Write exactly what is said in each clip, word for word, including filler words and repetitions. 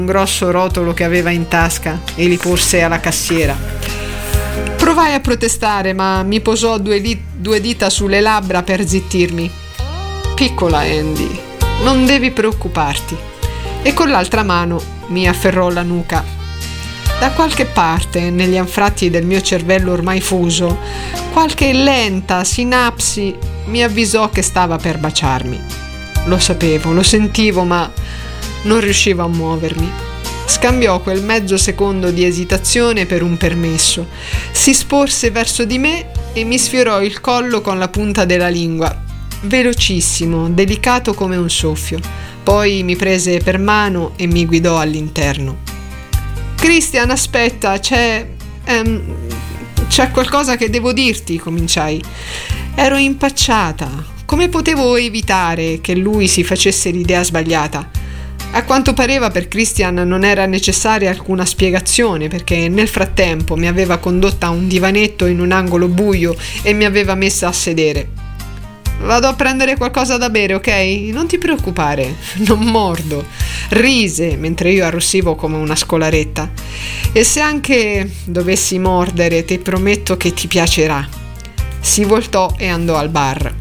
un grosso rotolo che aveva in tasca e li porse alla cassiera. Provai a protestare, ma mi posò due, li- due dita sulle labbra per zittirmi. Piccola Andy, non devi preoccuparti. E con l'altra mano mi afferrò la nuca. Da qualche parte, negli anfratti del mio cervello ormai fuso, qualche lenta sinapsi mi avvisò che stava per baciarmi. Lo sapevo, lo sentivo, ma non riuscivo a muovermi. Scambiò quel mezzo secondo di esitazione per un permesso. Si sporse verso di me e mi sfiorò il collo con la punta della lingua. Velocissimo, delicato come un soffio. Poi mi prese per mano e mi guidò all'interno. Christian, aspetta, c'è... Ehm, c'è qualcosa che devo dirti, cominciai. Ero impacciata. Come potevo evitare che lui si facesse l'idea sbagliata? A quanto pareva per Christian non era necessaria alcuna spiegazione, perché nel frattempo mi aveva condotta a un divanetto in un angolo buio e mi aveva messa a sedere. Vado a prendere qualcosa da bere, ok? Non ti preoccupare, non mordo. Rise mentre io arrossivo come una scolaretta. E se anche dovessi mordere, ti prometto che ti piacerà. Si voltò e andò al bar.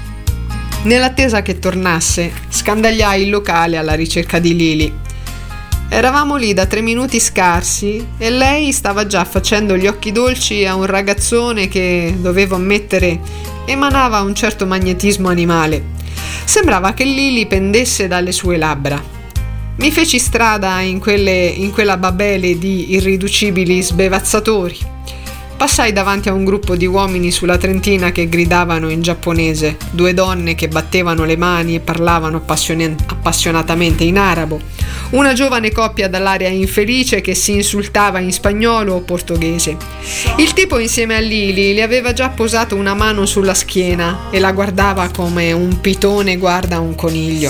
Nell'attesa che tornasse, scandagliai il locale alla ricerca di Lily. Eravamo lì da tre minuti scarsi e lei stava già facendo gli occhi dolci a un ragazzone che, dovevo ammettere, emanava un certo magnetismo animale. Sembrava che Lily pendesse dalle sue labbra. Mi feci strada in, quelle, in quella babele di irriducibili sbevazzatori. Passai davanti a un gruppo di uomini sulla trentina che gridavano in giapponese, due donne che battevano le mani e parlavano appassione- appassionatamente in arabo, una giovane coppia dall'aria infelice che si insultava in spagnolo o portoghese. Il tipo insieme a Lily le aveva già posato una mano sulla schiena e la guardava come un pitone guarda un coniglio.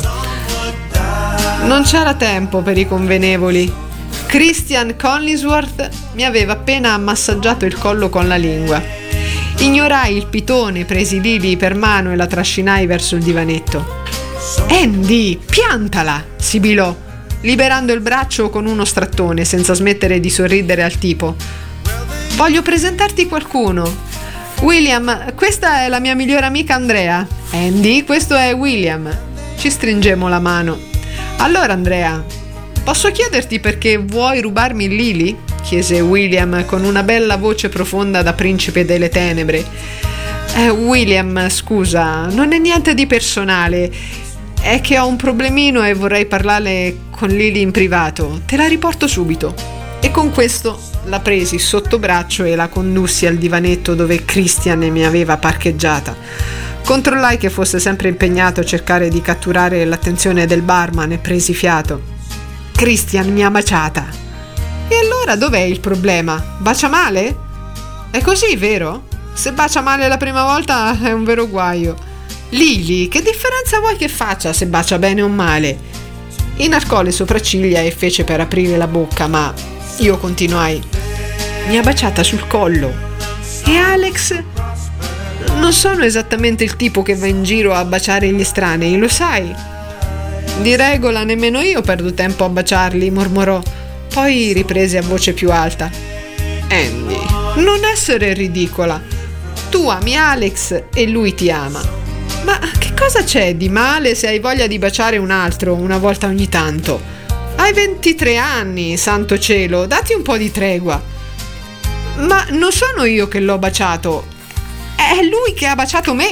Non c'era tempo per i convenevoli. Christian Collinsworth mi aveva appena massaggiato il collo con la lingua. Ignorai il pitone, presi Lily per mano e la trascinai verso il divanetto. Andy, piantala! Sibilò, liberando il braccio con uno strattone, senza smettere di sorridere al tipo. Voglio presentarti qualcuno. William, questa è la mia migliore amica Andrea. Andy, questo è William. Ci stringemmo la mano. Allora, Andrea, posso chiederti perché vuoi rubarmi Lily? Chiese William con una bella voce profonda da principe delle tenebre. Eh, William, scusa, non è niente di personale. È che ho un problemino e vorrei parlare con Lily in privato. Te la riporto subito. E con questo la presi sotto braccio e la condussi al divanetto dove Christian mi aveva parcheggiata. Controllai che fosse sempre impegnato a cercare di catturare l'attenzione del barman e presi fiato. Christian mi ha baciata. E allora dov'è il problema? Bacia male? È così, vero? Se bacia male la prima volta è un vero guaio. Lily, che differenza vuoi che faccia se bacia bene o male? Inarcò le sopracciglia e fece per aprire la bocca, ma io continuai. Mi ha baciata sul collo. E Alex? Non sono esattamente il tipo che va in giro a baciare gli estranei, lo sai? Di regola nemmeno io perdo tempo a baciarli, mormorò. Poi riprese a voce più alta. Andy, non essere ridicola. Tu ami Alex e lui ti ama. Ma che cosa c'è di male se hai voglia di baciare un altro una volta ogni tanto? Hai ventitré anni, santo cielo, dati un po' di tregua. Ma non sono io che l'ho baciato, è lui che ha baciato me.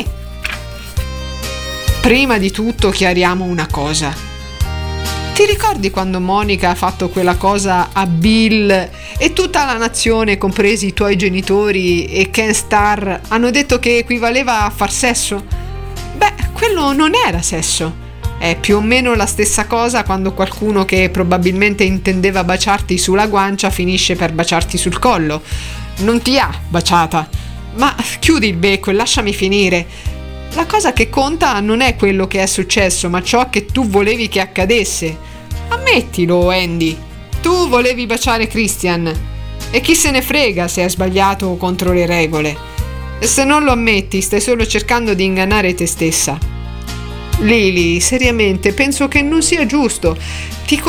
Prima di tutto chiariamo una cosa. Ti ricordi quando Monica ha fatto quella cosa a Bill e tutta la nazione, compresi i tuoi genitori e Ken Starr, hanno detto che equivaleva a far sesso? Beh, quello non era sesso. È più o meno la stessa cosa quando qualcuno che probabilmente intendeva baciarti sulla guancia finisce per baciarti sul collo. Non ti ha baciata. Ma chiudi il becco e lasciami finire. La cosa che conta non è quello che è successo, ma ciò che tu volevi che accadesse. Ammettilo, Andy. Tu volevi baciare Christian. E chi se ne frega se hai sbagliato o contro le regole. E se non lo ammetti, stai solo cercando di ingannare te stessa. Lily, seriamente, penso che non sia giusto. Ti